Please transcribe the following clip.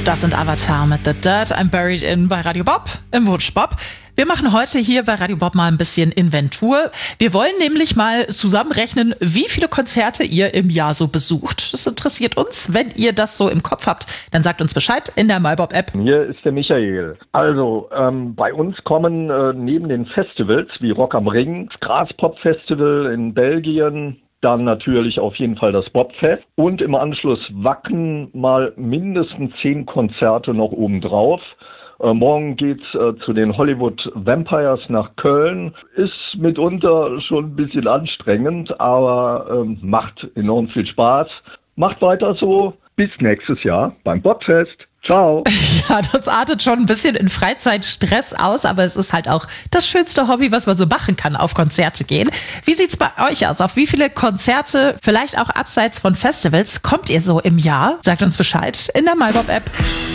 Das sind Avatar mit The Dirt I'm Buried In bei Radio Bob im Wunsch Bob. Wir machen heute hier bei Radio Bob mal ein bisschen Inventur. Wir wollen nämlich mal zusammenrechnen, wie viele Konzerte ihr im Jahr so besucht. Das interessiert uns. Wenn ihr das so im Kopf habt, dann sagt uns Bescheid in der MyBob-App. Hier ist der Michael. Also, bei uns kommen neben den Festivals wie Rock am Ring, das Graspop-Festival in Belgien, dann natürlich auf jeden Fall das Bobfest und im Anschluss Wacken mal mindestens 10 Konzerte noch obendrauf. Morgen geht's zu den Hollywood Vampires nach Köln. Ist mitunter schon ein bisschen anstrengend, aber macht enorm viel Spaß. Macht weiter so. Bis nächstes Jahr beim Bobfest. Ciao. Ja, das artet schon ein bisschen in Freizeitstress aus, aber es ist halt auch das schönste Hobby, was man so machen kann, auf Konzerte gehen. Wie sieht's bei euch aus? Auf wie viele Konzerte, vielleicht auch abseits von Festivals, kommt ihr so im Jahr? Sagt uns Bescheid in der MyBob-App.